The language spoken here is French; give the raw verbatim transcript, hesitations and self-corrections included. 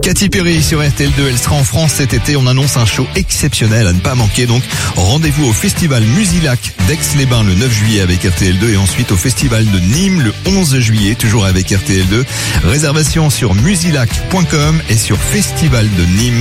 Katy Perry sur R T L deux, elle sera en France cet été. On annonce un show exceptionnel à ne pas manquer. Donc rendez-vous au festival Musilac d'Aix-les-Bains le neuf juillet avec R T L deux et ensuite au festival de Nîmes le onze juillet, toujours avec R T L deux. Réservation sur musilac point com et sur festival de Nîmes.